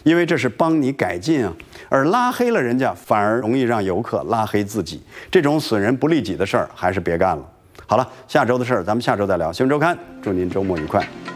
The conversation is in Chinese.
因为这是帮你改进啊。而拉黑了人家，反而容易让游客拉黑自己。这种损人不利己的事儿，还是别干了。好了，下周的事儿咱们下周再聊。新闻周刊，祝您周末愉快。